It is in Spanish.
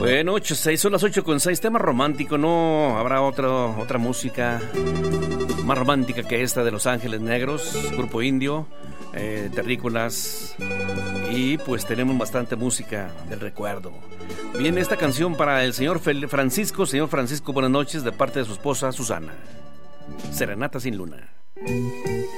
Bueno, 8:06, son las 8:06. Tema romántico, ¿no? Habrá otra música más romántica que esta de Los Ángeles Negros, grupo indio, terrícolas. Y pues tenemos bastante música del recuerdo. Viene esta canción para el señor Francisco. Señor Francisco, buenas noches, de parte de su esposa Susana. Serenata sin luna.